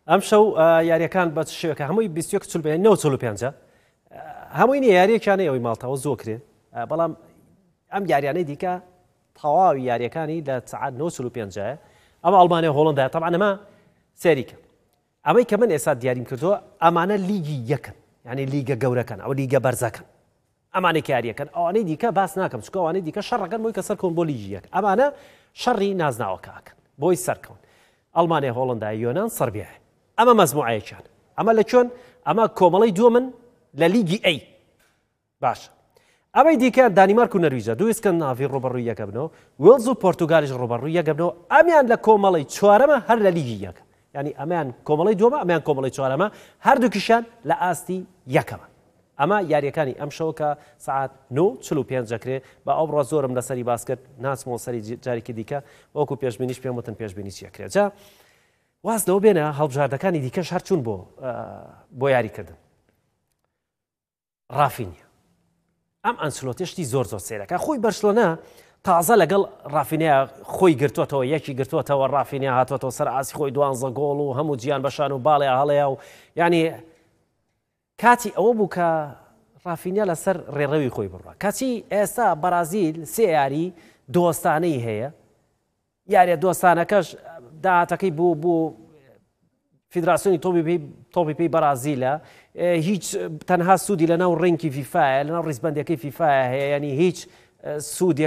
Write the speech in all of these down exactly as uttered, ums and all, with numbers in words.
ئەم شەو یاریەکان بە شێوەکە هەمووی بیست و یەک چل نەوە چل و پێنج هەمووی نیە یاریەکانەی ئەوەی ماڵتەوە زۆر کرێ بەڵام ئەم یاریانەی دیکە تەواوی یاریەکانی لە سەعات نەوە چل و پێنجە ئەمە ئەڵمانیا هۆڵەندا تەبعا ئەمە سێریکە ئەمەی کە من ئێستا دیاریم کردووە ئەمانە لیگی یەکن یعنی لیگە گەورەکەن ئەو لیگە بەرزەکەن ئەمانەی یاریەکەن ئەوانەی دیکە باس ناکەم چکە ئەوانەی دیکە شەڕەکەن بۆی کە سەرکەون بۆ لیگی یەک ئەمانە شەڕی نازناوەکەکەن بۆی سەرکەون ئەڵمانیا هۆڵەندا یۆنان سەربیە ئەمە مەزموعەیەکیان ئەمە لە چۆن ئەمە کۆمەڵی دووە من لە لیگی ئەی باشە ئەمەی دیکە دانیمارک و نەرویجە دوو ئیسکەندیناڤی ڕۆبەڕووی یەکە بنەوە وێڵز و پۆرتوگالیش ڕۆبەڕووی یەکە بنەوە ئەمیان لە کۆمەڵی چوارەمە هەر لە لیگی یەکە یعنی ئەمیان کۆمەڵی دووەمە ئەمیان کۆمەڵی چوارەمە هەردووکیشیان لە ئاستی یەکەمە ئەمە یاریەکانی ئەم شەوە کە سەعات نۆ چل و پێنج دەکرێت بە ئەوڕۆ زۆرم لەسەری باس کرد ناچمەوە سەری جارێکی دیکە وەکو پێشبینیش پێم وتن پێشبینی چیەکرێت جا واز لەوە بێنە هەڵبژاردەکانی دیکەش هەر چوون بۆ بۆ یاریکردن ڕافینیا ئەم ئەنسلۆتیشتی زۆر زۆر سێرەکە خۆی بەرسلۆنە تازە لەگەڵ ڕافینیا خۆی گرتووەتەوە یەکی گرتووەتەوە ڕافینیا هاتووەتەوە سەر ئاسی خۆی دوانزە گۆڵ و هەموو جیان بەشان و باڵێ هەڵەیە و ینی کاتی ئەوە بوو کە ڕافینیا لەسەر ڕێڕەوی خۆی بڕوە کاچی ئێستا بەرازیل سێ یاری دۆستانەی هەیە یاریە دۆستانەکەش داهاتەکەی بوو بوو فیدراسیۆنی تۆپی پێی بەرازیلە هیچ تەنها سوودی لە ناو ڕێنکی فیفاە لە ناو ڕیزبەندەکەی فیفاە هەیە ینی هیچ سوودێک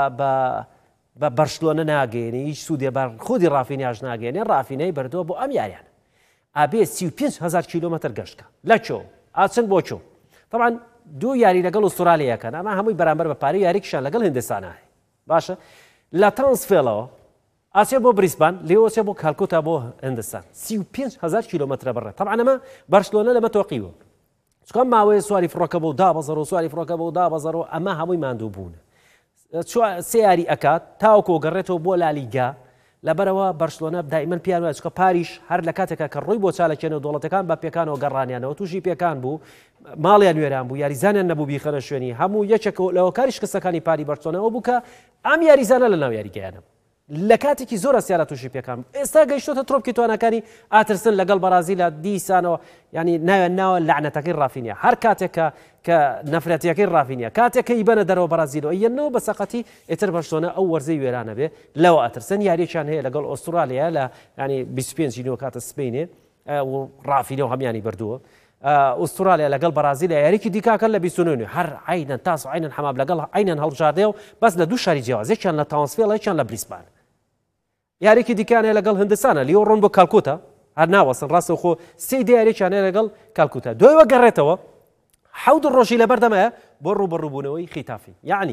بە بەرشلۆنە ناگەێنی هیچ سوودێ بەر خودی ڕافینیاش ناگەێنێ ڕافینەی بردووە بۆ ئەم یاریان ئابێ سی و پێنج هەزار کیلۆمەتر گەشتکە لە چۆ ئاچن بۆ چۆ طبعا دوو یاری لەگەڵ ئوسترالیاکەن ئەمە هەمووی بەرامبەر بە پارەی یاریکیشان لەگەڵ هندستانە هەیە باشە لە ترانسفێڵەوە ئاسیا بۆ بریسبان لێوەچێ بۆ کالکۆتا بۆ هندستان سی و پێنج هەزار کیلۆمەترە بڕێت طبعا ئەمە بەرشلۆنە لەمە تۆقیوە چکە ماوەیە سواری فڕۆکە بۆ دابەزەرەوە سواری فڕۆکە بۆ دابەزەرەوە ئەمە هەمووی ماندوو بوون سێ یاری ئەکات تاوەکۆ گەڕێتەوە بۆ لالیگا لەبەرەوە بەرشلۆنە دائیمەن پیان وایە چکە پاریش هەر لە کاتێکە کە ڕووی بۆ چالەکێنەوە دەوڵەتەکان بە پێکانەوە گەڕانیانەوە تووشی پێکان بوو ماڵیان وێران بوو یاریزانیان نەبوو بیخەنە شوێنی هەموو یەکێکەوە لەوە کاری شکستەکانی پاری بەرشلۆنەوە بوو کە ئەم یاریزانە لە ناو یاریگەیانە لە کاتێکی زۆر ئەسیارە تووشی پێکان ئێستا گەیشتۆتە ترۆپکی توانەکانی ئاترسن لەگەڵ بەرازیلە دیسانەوە ینی ناوێن ناوە لەعنەتەکەی ڕافینیا هەر کاتێکە کە نەفرەتیەکەی ڕافینیا کاتێککە یبەنە دەرەوە بەرازیلەوە یەنەوە بە سەقەتی ئێتر بەرشلۆنە ئەو وەرزەی وێرانە بێ لەوە ئەترسن یاریێکیان هەیە لەگەڵ ئۆسترالیا لە ینی بیست و پێنج نۆ کاتە سپینێ ڕافینەوە هەمیانی بردووە ئوسترالیا لەگەڵ بەرازیل یاریکی دیکاکەن لە بیست و نۆ هەر عینەن تاس و عینەن حەمام لەگەڵ عینەن هەڵبژاردەیە و بەس لە دوو شاری جیاواز یەکیان لە تاونسفێڵ یەکیان لە بریسبان یاریکی دیکانەیە لەگەڵ هندستانە لیۆ ڕۆن بۆ کالکۆتا هەر ناوەسن ڕاستە خۆ سێ دیارێکیانەیە لەگەڵ کالکۆتا دوایەوە گەڕێتەوە حەوت ڕۆژی لەبەردەمەیە بۆ ڕوبەڕووبوونەوەی خیتافی یعنی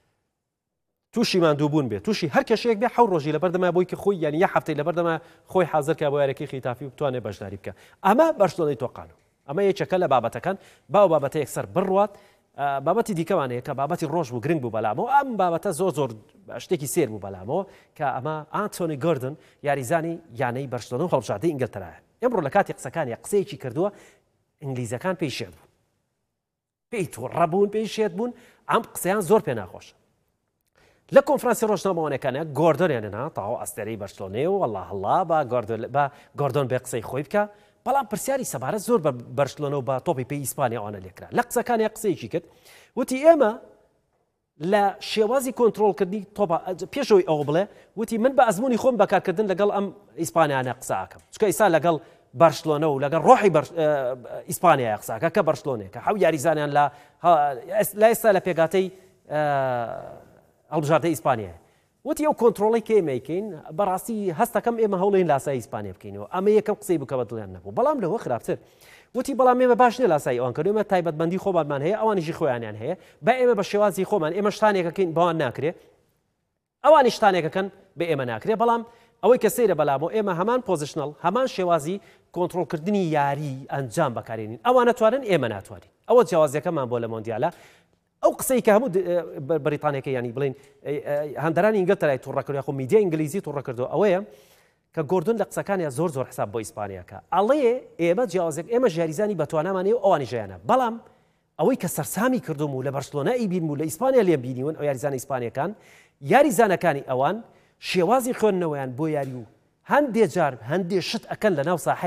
تووشی ماندووبوون بێت تووشی هەر کەشەیەک بێ حەوت ڕۆژی لەبەردەمە بۆی کە خۆی یعنی یە هەفتەی لەبەردەمە خۆی حازرکە بۆ یاریەکەی خیتافی بتوانێت بەشداری بکە ئەمە بەرشلۆنەی تۆقانە ئەمە یەکێکە لە بابەتەکان باو بابەتە یەکسەر بڕوات بابەتی دیکەوانەیە کە بابەتی ڕۆژ بوو گرنگ بوو بەلامەوە ئەم بابەتە زۆر زۆر شتێکی سێر بوو بەلامەوە کە ئەمە ئانتۆنی گۆردن یاریزانی یانەی بەرشلۆنە و هەڵبژاردەی ئینگلتەرایە ئەمڕۆ لە کاتی قسەکانی قسەیەکی کردووە ئینگلیزەکان پێی شێت بوو پێی تووڕەبوون پێی شێت بوون ئەم قسەیان زۆر پێ ناخۆشە لە کۆنفرانسی ڕۆژنامەوانەکانە گۆردۆنیاننا تاوا ئەستێرەی بەرشلۆنەیە و وەڵڵا هەڵڵا بە گۆردۆن بێ قسەی خۆی بکە بەڵام پرسیاری سەبارەت زۆر بە بەرشلۆنە و بە تۆپی پێی ئیسپانیا ئەوانە لێکرا لە قسەکانی قسەیەکی کرد وتی ئێمە لە شێوازی کۆنتترۆلکردنی تۆپە پێشەوەی ئەوە بڵێ وتی من بە ئەزمموی خۆم بەکارکردن لەگەڵ ئەم ئیسپانیانە قساکەم چکە ئیسا لەگەڵ بەرشلۆنە و لەگەڵ ڕۆحی ئیسپانیا قساکە کە بەرشلۆنێکە حەو یاریزانیان لە ئێستا لە پێگاتەی هەڵبژاردەی ئیسپانیایە وتی ئەو کۆنتترۆڵی کێمەکەین بەڕاستی هەستەکەم ئێمە هەوڵین لاسای ئیسپانیا بکەینەوە ئەمە یەکەم قسەی بکە بە دڵیان نەبوو بەڵام لەوە خراپتر وتی بەڵام ئێمە باش نیە لاسای ئەوان کردو ئێمە تایبەتمەندی خۆمانمان هەیە ئەوانیشی خۆیانیان هەیە بە ئێمە بە شێوازی خۆمان ئێمە شتانێکەکەین بەوان ناکرێت ئەوانی شتانێکەکەن بە ئێمە ناکرێت بەڵام ئەوەی کە سەیرە بەلامەوە ئێمە هەمان پۆزیشنەڵ هەمان شێوازی کۆنتترۆلکردنی یاری ئەنجام بەکارێنین ئەوان ناتوانن ئێمە ناتوانین ئەوە جیاوازیەکەمان بۆ لە مۆندیالە ئەو قسەی کە هەموو بریتانیەکە ینی بڵین هەندەرانی ئینگلتەرای تووڕەکردو خۆ میدیای ئینگلیزی تووڕەکردو ئەوەیە کە گۆردن لە قسەکانیان زۆر زۆر حساب بۆ ئیسپانیاکە ئەڵێ ئێمە جیاوازێک ئێمە ژاریزانی بەتوانامانێ و ئەوانی ژیانە بەڵام ئەوەی کە سەرسامی کردوم و لە بەرشلۆنە ئیبین و لە ئیسپانیا لێ بینیون ئەو یاریزانە ئیسپانیەکان یاریزانەکانی ئەوان شێوازی خوێندنەوەیان بۆ یاری و هەندێک جار هەندێک شت ئەکەن لە ناو ساحەیە